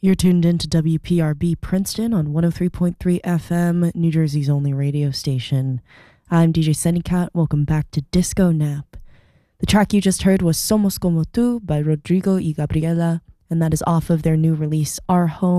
You're tuned in to WPRB Princeton on 103.3 FM, New Jersey's only radio station. I'm DJ Sennycat. Welcome back to Disco Nap. The track you just heard was Somos Como Tú by Rodrigo y Gabriela, and that is off of their new release, Our Home.